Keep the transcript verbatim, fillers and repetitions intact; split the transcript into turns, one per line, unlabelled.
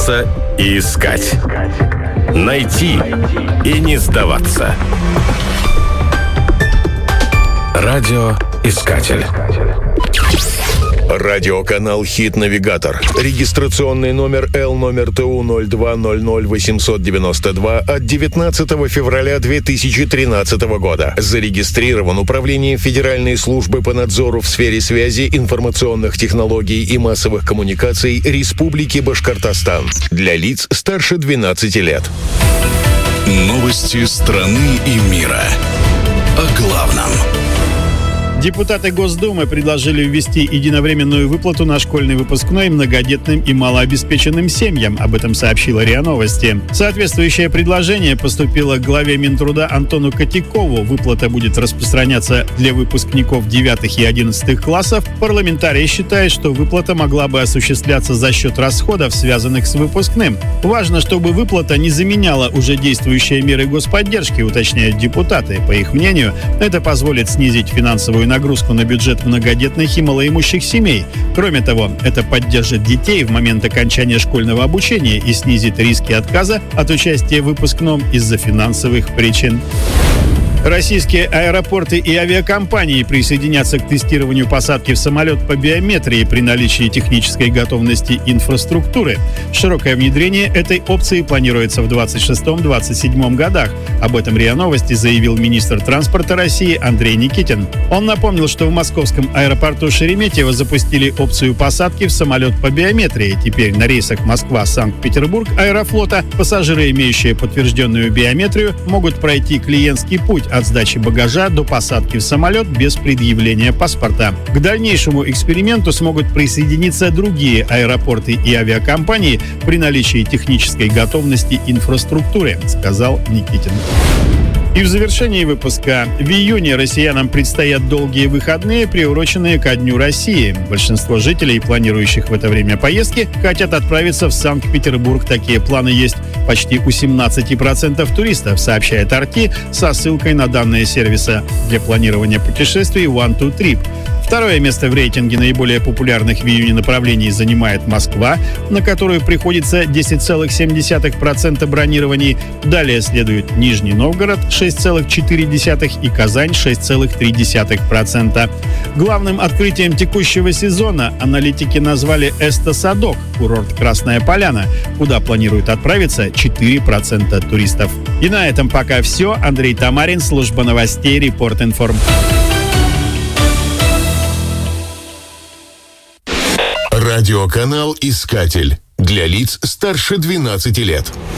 Бояться и искать. Найти и не сдаваться. Радиоискатель.
Радиоканал «Хит-навигатор». Регистрационный номер Л номер ТУ ноль два ноль ноль восемьсот девяносто два от девятнадцатого февраля две тысячи тринадцатого года. Зарегистрирован Управлением Федеральной службы по надзору в сфере связи, информационных технологий и массовых коммуникаций Республики Башкортостан. Для лиц старше двенадцати лет.
Новости страны и мира. О главном.
Депутаты Госдумы предложили ввести единовременную выплату на школьный выпускной многодетным и малообеспеченным семьям. Об этом сообщила РИА Новости. Соответствующее предложение поступило к главе Минтруда Антону Котякову. Выплата будет распространяться для выпускников девятых и одиннадцатых классов. Парламентарии считают, что выплата могла бы осуществляться за счет расходов, связанных с выпускным. Важно, чтобы выплата не заменяла уже действующие меры господдержки, уточняют депутаты. По их мнению, это позволит снизить финансовую нагрузку на бюджет многодетных и малоимущих семей. Кроме того, это поддержит детей в момент окончания школьного обучения и снизит риски отказа от участия в выпускном из-за финансовых причин. Российские аэропорты и авиакомпании присоединятся к тестированию посадки в самолет по биометрии при наличии технической готовности инфраструктуры. Широкое внедрение этой опции планируется в двадцать шестом — двадцать седьмом годах. Об этом РИА Новости заявил министр транспорта России Андрей Никитин. Он напомнил, что в московском аэропорту Шереметьево запустили опцию посадки в самолет по биометрии. Теперь на рейсах Москва-Санкт-Петербург Аэрофлота пассажиры, имеющие подтвержденную биометрию, могут пройти клиентский путь от сдачи багажа до посадки в самолет без предъявления паспорта. К дальнейшему эксперименту смогут присоединиться другие аэропорты и авиакомпании при наличии технической готовности инфраструктуры, сказал Никитин. И в завершении выпуска. В июне россиянам предстоят долгие выходные, приуроченные ко Дню России. Большинство жителей, планирующих в это время поездки, хотят отправиться в Санкт-Петербург. Такие планы есть почти у семнадцати процентов туристов, сообщает Арти со ссылкой на данные сервиса для планирования путешествий One Two Trip. Второе место в рейтинге наиболее популярных в июне направлений занимает Москва, на которую приходится десять целых семь десятых процента бронирований. Далее следует Нижний Новгород шесть целых четыре десятых процента и Казань шесть целых три десятых процента. Главным открытием текущего сезона аналитики назвали Эсто-Садок, курорт Красная Поляна, куда планируют отправиться четыре процента туристов. И на этом пока все. Андрей Тамарин, служба новостей Репорт-Информ.
Радиоканал «Искатель» для лиц старше двенадцати лет.